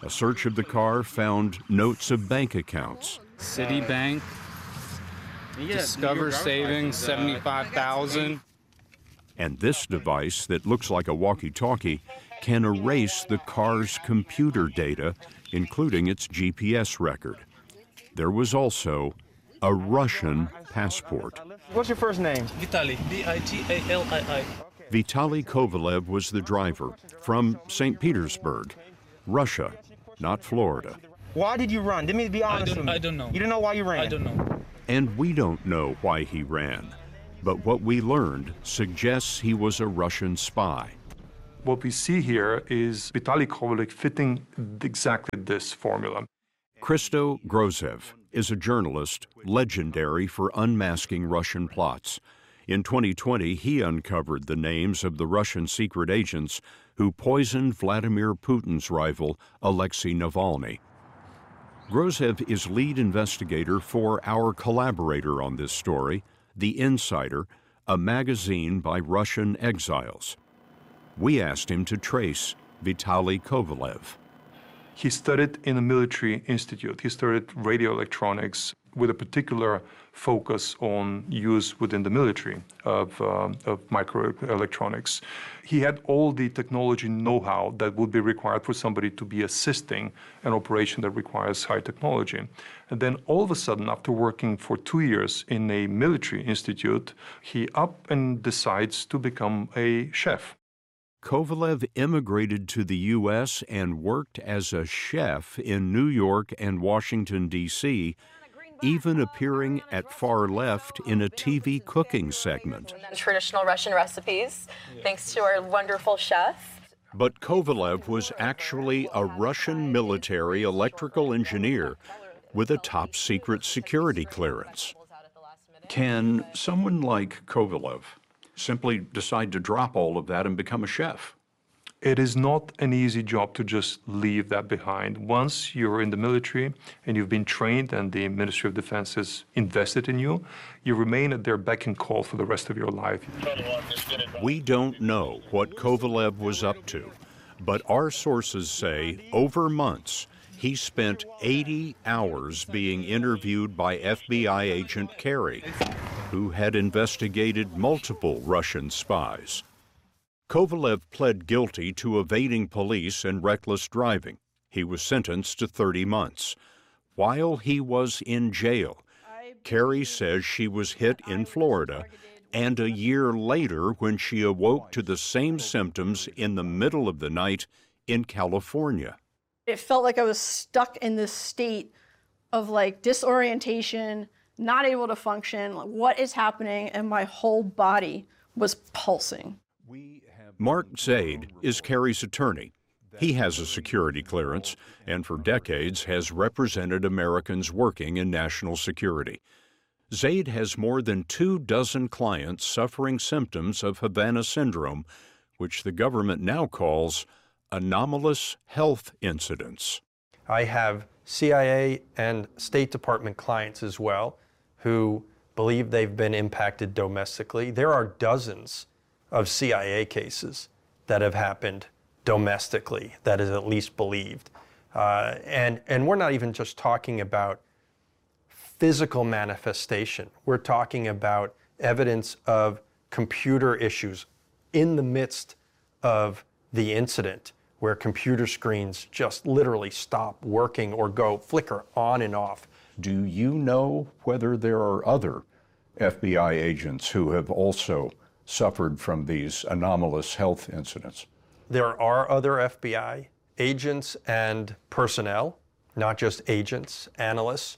A search of the car found notes of bank accounts. Citibank, Discover Savings, 75,000. And this device that looks like a walkie-talkie can erase the car's computer data, including its GPS record. There was also a Russian passport. What's your first name? Vitaly, V-I-T-A-L-I-I. Vitaly Kovalev was the driver from St. Petersburg, Russia, not Florida. Why did you run? Let me be honest with me. I don't know. You don't know why you ran? I don't know. And we don't know why he ran, but what we learned suggests he was a Russian spy. What we see here is Vitaly Kovalev fitting exactly this formula. Christo Grozev is a journalist legendary for unmasking Russian plots. In 2020, he uncovered the names of the Russian secret agents who poisoned Vladimir Putin's rival, Alexei Navalny. Grozev is lead investigator for our collaborator on this story, The Insider, a magazine by Russian exiles. We asked him to trace Vitaly Kovalev. He studied in a military institute. He studied radio electronics with a particular focus on use within the military of microelectronics. He had all the technology know-how that would be required for somebody to be assisting an operation that requires high technology. And then all of a sudden, after working for 2 years in a military institute, he up and decides to become a chef. Kovalev immigrated to the U.S. and worked as a chef in New York and Washington, D.C., even appearing at Far Left in a TV cooking segment. Traditional Russian recipes, thanks to our wonderful chef. But Kovalev was actually a Russian military electrical engineer with a top-secret security clearance. Can someone like Kovalev simply decide to drop all of that and become a chef? It is not an easy job to just leave that behind. Once you're in the military and you've been trained and the Ministry of Defense has invested in you, you remain at their beck and call for the rest of your life. We don't know what Kovalev was up to, but our sources say over months he spent 80 hours being interviewed by FBI agent Kerry, who had investigated multiple Russian spies. Kovalev pled guilty to evading police and reckless driving. He was sentenced to 30 months. While he was in jail, Kerry says she was hit in Florida, and a year later when she awoke to the same symptoms in the middle of the night in California. It felt like I was stuck in this state of disorientation, not able to function, what is happening, and my whole body was pulsing. Mark Zaid is Kerry's attorney. He has a security clearance and for decades has represented Americans working in national security. Zaid has more than 24 clients suffering symptoms of Havana syndrome, which the government now calls anomalous health incidents. I have CIA and State Department clients as well who believe they've been impacted domestically. There are dozens of CIA cases that have happened domestically, that is at least believed. And we're not even just talking about physical manifestation. We're talking about evidence of computer issues in the midst of the incident, where computer screens just literally stop working or go flicker on and off. Do you know whether there are other FBI agents who have also suffered from these anomalous health incidents? There are other FBI agents and personnel, not just agents, analysts.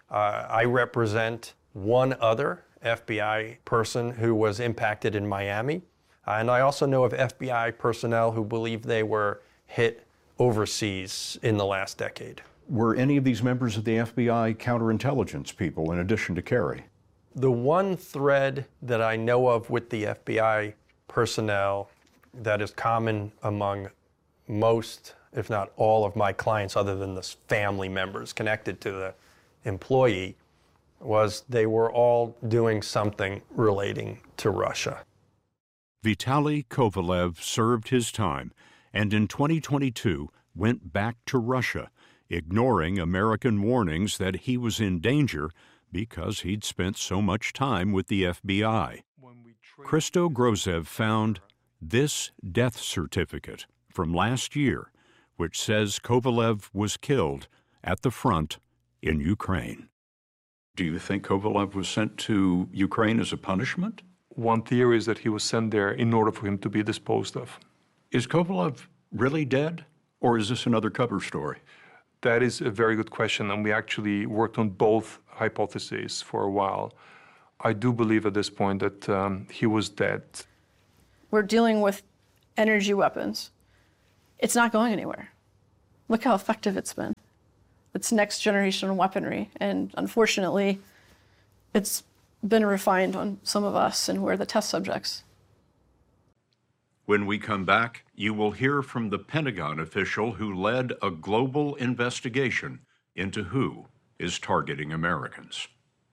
I represent one other FBI person who was impacted in Miami. And I also know of FBI personnel who believe they were hit overseas in the last decade. Were any of these members of the FBI counterintelligence people in addition to Kerry? The one thread that I know of with the FBI personnel that is common among most, if not all, of my clients, other than the family members connected to the employee, was they were all doing something relating to Russia. Vitaly Kovalev served his time, and in 2022, went back to Russia, ignoring American warnings that he was in danger because he'd spent so much time with the FBI. Christo Grozev found this death certificate from last year, which says Kovalev was killed at the front in Ukraine. Do you think Kovalev was sent to Ukraine as a punishment? One theory is that he was sent there in order for him to be disposed of. Is Kovalev really dead, or is this another cover story? That is a very good question, and we actually worked on both hypotheses for a while. I do believe at this point that he was dead. We're dealing with energy weapons. It's not going anywhere. Look how effective it's been. It's next generation weaponry, and unfortunately, it's been refined on some of us, and we're the test subjects. When we come back, you will hear from the Pentagon official who led a global investigation into who is targeting Americans.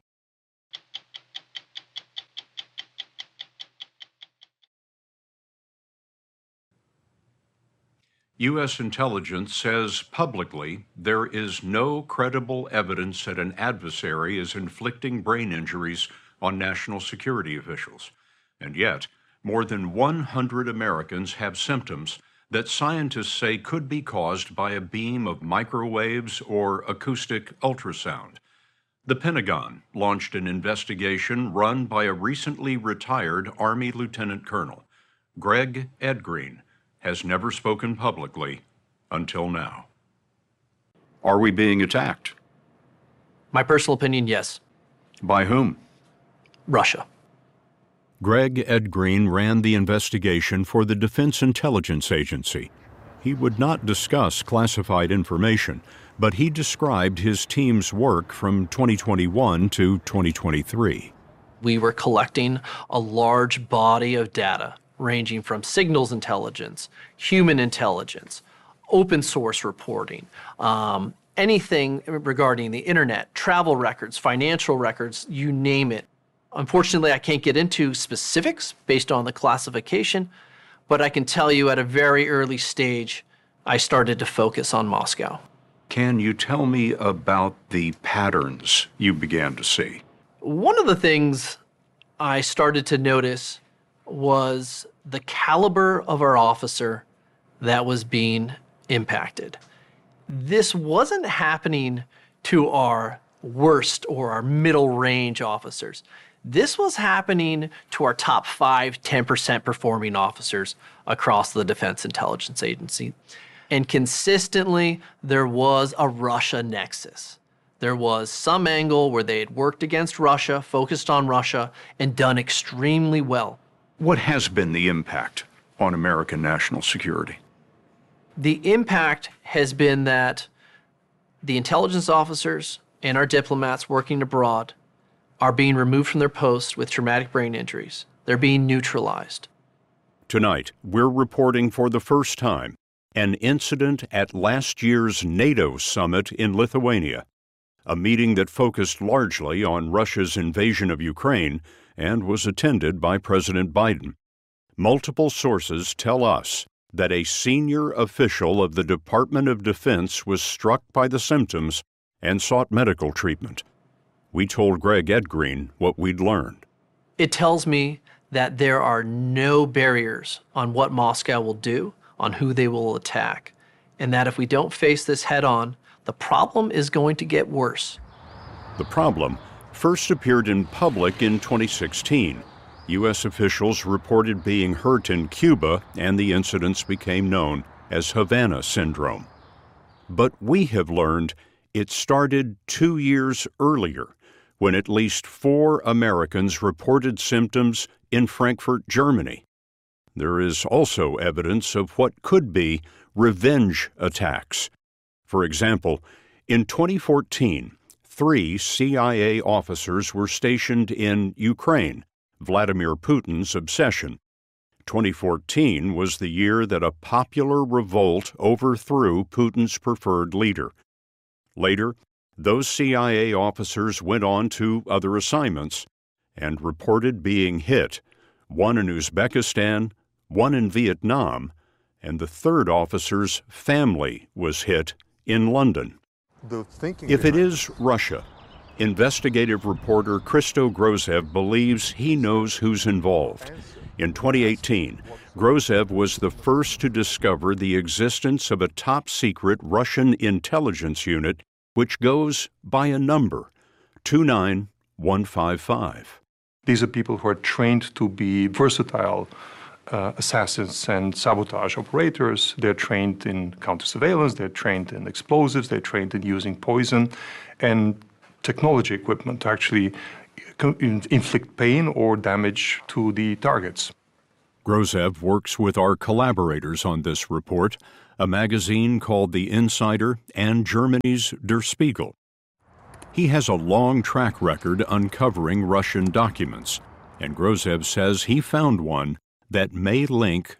U.S. intelligence says publicly there is no credible evidence that an adversary is inflicting brain injuries on national security officials. And yet, more than 100 Americans have symptoms that scientists say could be caused by a beam of microwaves or acoustic ultrasound. The Pentagon launched an investigation run by a recently retired Army Lieutenant Colonel. Greg Edgreen has never spoken publicly until now. Are we being attacked? My personal opinion, yes. By whom? Russia. Greg Edgreen ran the investigation for the Defense Intelligence Agency. He would not discuss classified information, but he described his team's work from 2021 to 2023. We were collecting a large body of data ranging from signals intelligence, human intelligence, open source reporting, anything regarding the internet, travel records, financial records, you name it. Unfortunately, I can't get into specifics based on the classification, but I can tell you at a very early stage, I started to focus on Moscow. Can you tell me about the patterns you began to see? One of the things I started to notice was the caliber of our officer that was being impacted. This wasn't happening to our worst or our middle range officers. This was happening to our top 5-10% performing officers across the Defense Intelligence Agency. And consistently, there was a Russia nexus. There was some angle where they had worked against Russia, focused on Russia, and done extremely well. What has been the impact on American national security? The impact has been that the intelligence officers and our diplomats working abroad are being removed from their posts with traumatic brain injuries. They're being neutralized. Tonight, we're reporting for the first time an incident at last year's NATO summit in Lithuania, a meeting that focused largely on Russia's invasion of Ukraine and was attended by President Biden. Multiple sources tell us that a senior official of the Department of Defense was struck by the symptoms and sought medical treatment. We told Greg Edgreen what we'd learned. It tells me that there are no barriers on what Moscow will do, on who they will attack, and that if we don't face this head on, the problem is going to get worse. The problem first appeared in public in 2016. U.S. officials reported being hurt in Cuba, and the incidents became known as Havana Syndrome. But we have learned it started 2 years earlier, when at least 4 Americans reported symptoms in Frankfurt, Germany. There is also evidence of what could be revenge attacks. For example, in 2014, 3 CIA officers were stationed in Ukraine, Vladimir Putin's obsession. 2014 was the year that a popular revolt overthrew Putin's preferred leader. Later, those CIA officers went on to other assignments and reported being hit, one in Uzbekistan, one in Vietnam, and the third officer's family was hit in London. If it is Russia, investigative reporter Christo Grozev believes he knows who's involved. In 2018, Grozev was the first to discover the existence of a top-secret Russian intelligence unit which goes by a number, 29155. These are people who are trained to be versatile assassins and sabotage operators. They're trained in counter-surveillance, they're trained in explosives, they're trained in using poison and technology equipment to actually inflict pain or damage to the targets. Grozev works with our collaborators on this report, a magazine called The Insider and Germany's Der Spiegel. He has a long track record uncovering Russian documents, and Grozev says he found one that may link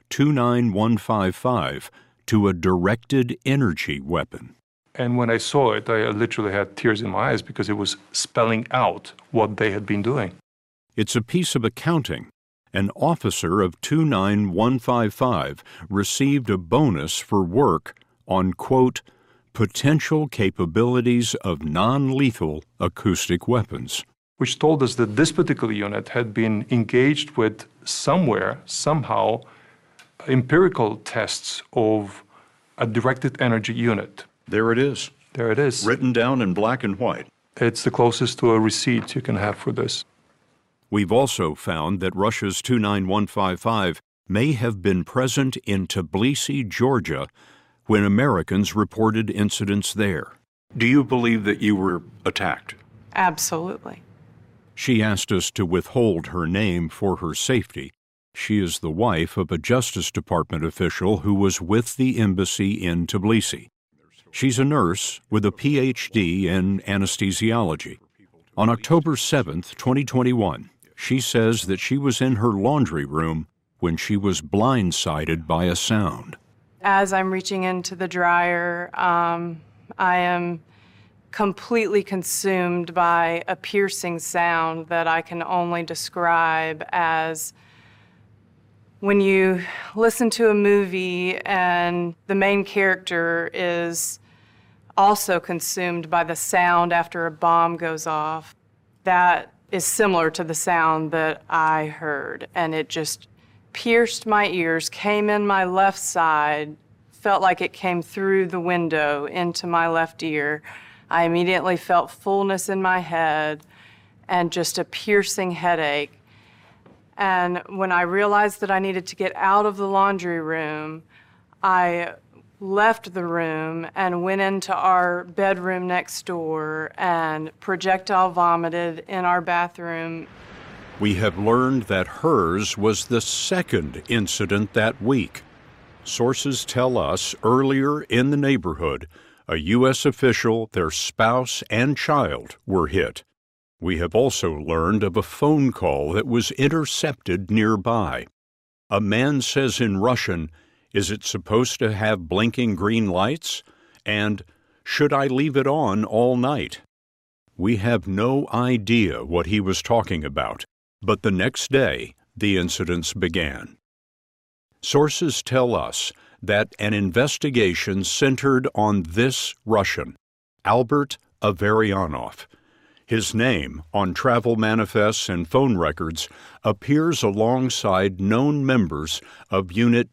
29155 to a directed energy weapon. And when I saw it, I literally had tears in my eyes because it was spelling out what they had been doing. It's a piece of accounting. An officer of 29155 received a bonus for work on, quote, potential capabilities of non-lethal acoustic weapons, which told us that this particular unit had been engaged with somewhere, somehow, empirical tests of a directed energy unit. There it is. There it is. Written down in black and white. It's the closest to a receipt you can have for this. We've also found that Russia's 29155 may have been present in Tbilisi, Georgia, when Americans reported incidents there. Do you believe that you were attacked? Absolutely. She asked us to withhold her name for her safety. She is the wife of a Justice Department official who was with the embassy in Tbilisi. She's a nurse with a PhD in anesthesiology. On October 7th, 2021, she says that she was in her laundry room when she was blindsided by a sound. As I'm reaching into the dryer, I am completely consumed by a piercing sound that I can only describe as when you listen to a movie and the main character is also consumed by the sound after a bomb goes off. That is similar to the sound that I heard, and it just pierced my ears, came in my left side, felt like it came through the window into my left ear. I immediately felt fullness in my head and just a piercing headache. And when I realized that I needed to get out of the laundry room, I left the room and went into our bedroom next door and projectile vomited in our bathroom. We have learned that hers was the second incident that week. Sources tell us earlier in the neighborhood, a U.S. official, their spouse, and child were hit. We have also learned of a phone call that was intercepted nearby. A man says in Russian, "Is it supposed to have blinking green lights?" and "Should I leave it on all night?" We have no idea what he was talking about, but the next day, the incidents began. Sources tell us that an investigation centered on this Russian, Albert Averyanov. His name, on travel manifests and phone records, appears alongside known members of Unit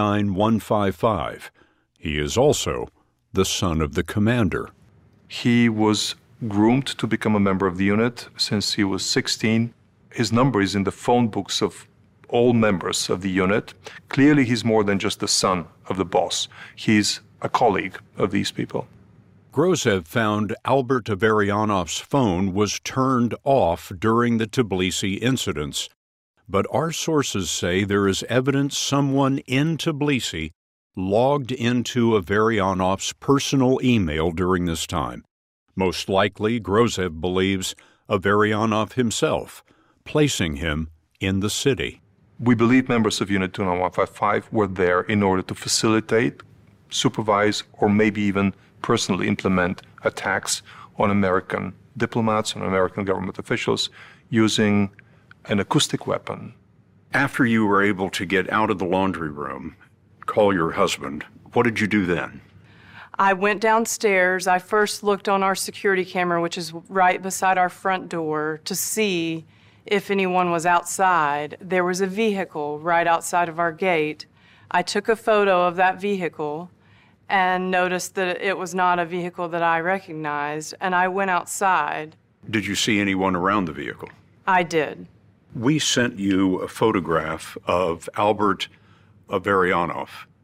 29155. He is also the son of the commander. He was groomed to become a member of the unit since he was 16. His number is in the phone books of all members of the unit. Clearly, he's more than just the son of the boss. He's a colleague of these people. Grozev found Albert Averyanov's phone was turned off during the Tbilisi incidents, but our sources say there is evidence someone in Tbilisi logged into Averyanov's personal email during this time. Most likely, Grozev believes Averyanov himself, placing him in the city. We believe members of Unit 29155 were there in order to facilitate, supervise, or maybe even personally implement attacks on American diplomats and American government officials using an acoustic weapon. After you were able to get out of the laundry room, call your husband. What did you do then? I went downstairs. I first looked on our security camera, which is right beside our front door, to see if anyone was outside. There was a vehicle right outside of our gate. I took a photo of that vehicle and noticed that it was not a vehicle that I recognized, and I went outside. Did you see anyone around the vehicle? I did. We sent you a photograph of Albert Averianov,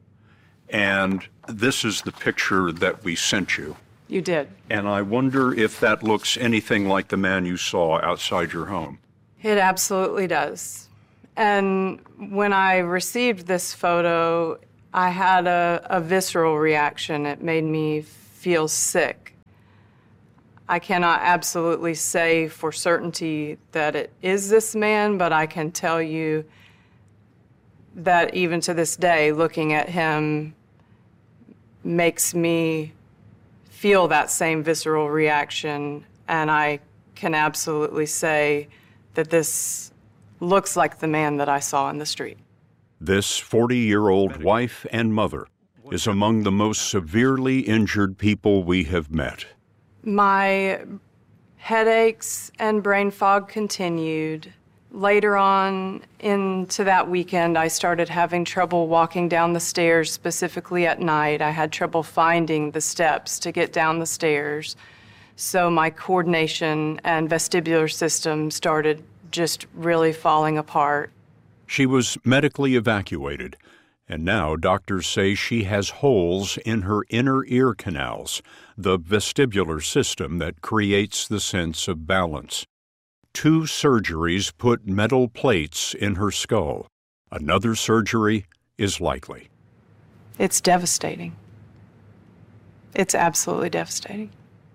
and this is the picture that we sent you. You did. And I wonder if that looks anything like the man you saw outside your home. It absolutely does. And when I received this photo, I had a visceral reaction. It made me feel sick. I cannot absolutely say for certainty that it is this man, but I can tell you that even to this day, looking at him makes me feel that same visceral reaction, and I can absolutely say that this looks like the man that I saw in the street. This 40-year-old wife and mother is among the most severely injured people we have met. My headaches and brain fog continued. Later on into that weekend, I started having trouble walking down the stairs, specifically at night. I had trouble finding the steps to get down the stairs. So my coordination and vestibular system started just really falling apart. She was medically evacuated, and now doctors say she has holes in her inner ear canals, the vestibular system that creates the sense of balance. 2 surgeries put metal plates in her skull. Another surgery is likely. It's devastating. It's absolutely devastating.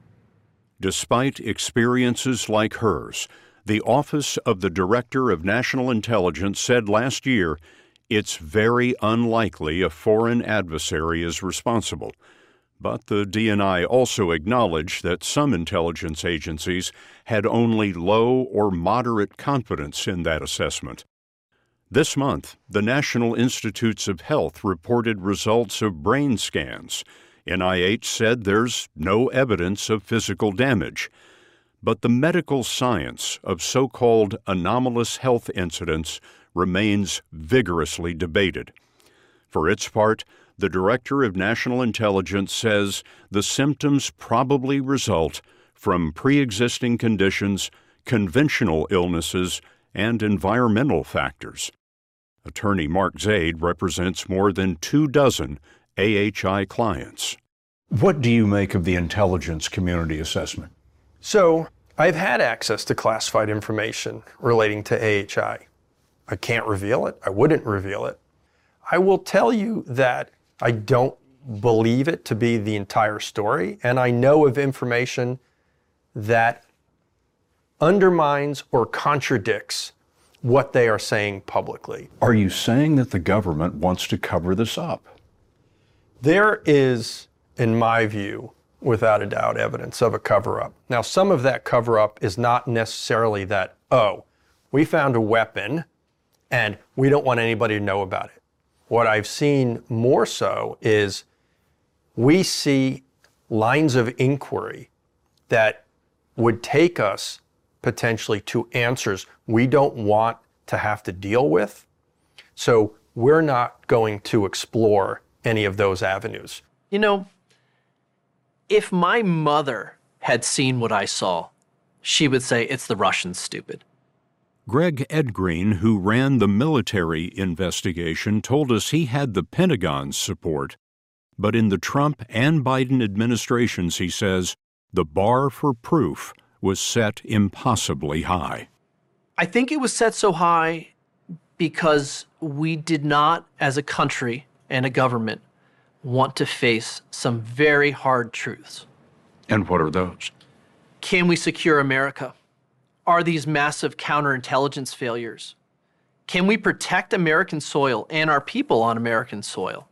Despite experiences like hers, the Office of the Director of National Intelligence said last year it's very unlikely a foreign adversary is responsible. But the DNI also acknowledged that some intelligence agencies had only low or moderate confidence in that assessment. This month, the National Institutes of Health reported results of brain scans. NIH said there's no evidence of physical damage. But the medical science of so-called anomalous health incidents remains vigorously debated. For its part, the Director of National Intelligence says the symptoms probably result from pre-existing conditions, conventional illnesses, and environmental factors. Attorney Mark Zaid represents more than 24 AHI clients. What do you make of the intelligence community assessment? So I've had access to classified information relating to AHI. I can't reveal it. I wouldn't reveal it. I will tell you that I don't believe it to be the entire story, and I know of information that undermines or contradicts what they are saying publicly. Are you saying that the government wants to cover this up? There is, in my view, without a doubt, evidence of a cover-up. Now, some of that cover-up is not necessarily that, oh, we found a weapon and we don't want anybody to know about it. What I've seen more so is we see lines of inquiry that would take us potentially to answers we don't want to have to deal with. So we're not going to explore any of those avenues. You know, if my mother had seen what I saw, she would say it's the Russians, stupid. Greg Edgreen, who ran the military investigation, told us he had the Pentagon's support. But in the Trump and Biden administrations, he says, the bar for proof was set impossibly high. I think it was set so high because we did not, as a country and a government, want to face some very hard truths. And what are those? Can we secure America? Are these massive counterintelligence failures? Can we protect American soil and our people on American soil?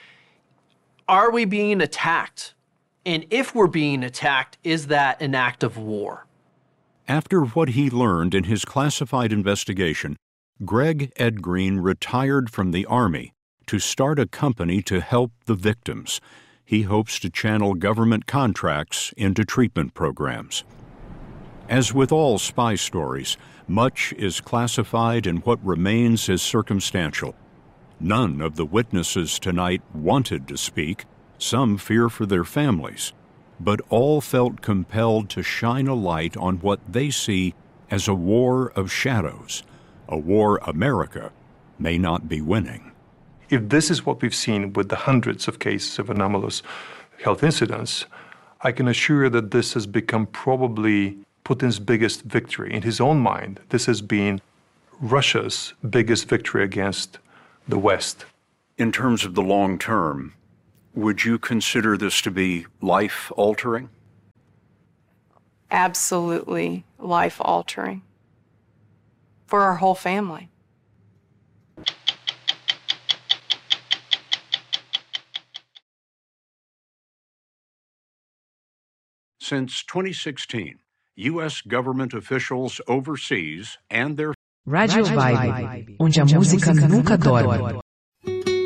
Are we being attacked? And if we're being attacked, is that an act of war? After what he learned in his classified investigation, Greg Edgreen retired from the Army to start a company to help the victims. He hopes to channel government contracts into treatment programs. As with all spy stories, much is classified and what remains is circumstantial. None of the witnesses tonight wanted to speak. Some fear for their families. But all felt compelled to shine a light on what they see as a war of shadows, a war America may not be winning. If this is what we've seen with the hundreds of cases of anomalous health incidents, I can assure you that this has become probably Putin's biggest victory. In his own mind, this has been Russia's biggest victory against the West. In terms of the long term, would you consider this to be life-altering? Absolutely life-altering for our whole family. Since 2016, U.S. government officials overseas and their Rádio Vibe, onde a música nunca dorme.